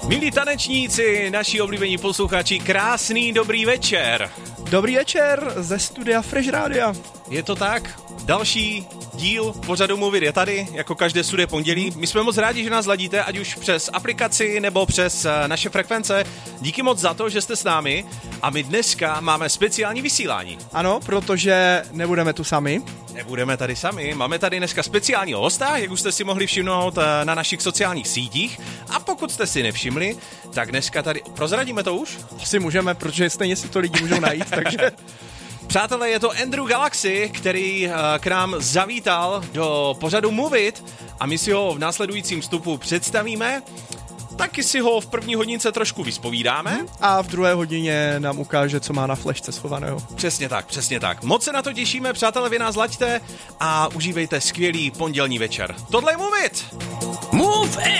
Milí tanečníci, naši oblíbení posluchači, krásný dobrý večer. Dobrý večer ze studia Fresh Rádia. Je to tak? Další díl pořadu Move It je tady, jako každé studie pondělí. My jsme moc rádi, že nás ladíte, ať už přes aplikaci nebo přes naše frekvence. Díky moc za to, že jste s námi a my dneska máme speciální vysílání. Ano, protože nebudeme tu sami. Nebudeme tady sami, máme tady dneska speciálního hosta, jak už jste si mohli všimnout na našich sociálních sítích. A pokud jste si nevšimli, tak dneska tady, prozradíme to už? Asi můžeme, protože stejně si to lidi můžou najít, takže... Přátelé, je to Andrew Galaxy, který k nám zavítal do pořadu Move It a my si ho v následujícím vstupu představíme. Taky si ho v první hodince trošku vyspovídáme. A v druhé hodině nám ukáže, co má na flešce schovaného. Přesně tak, přesně tak. Moc se na to těšíme, přátelé, vy nás laďte a užívejte skvělý pondělní večer. Tohle je Move It! Move It!